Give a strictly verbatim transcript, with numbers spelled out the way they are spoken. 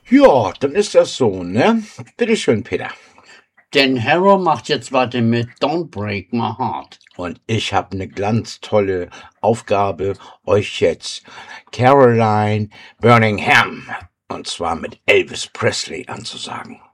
Ja, dann ist das so, ne? Bitteschön, Peter. Denn Harold macht jetzt weiter mit Don't Break My Heart. Und ich habe eine ganz tolle Aufgabe, euch jetzt Caroline Birmingham, und zwar mit Elvis Presley, anzusagen.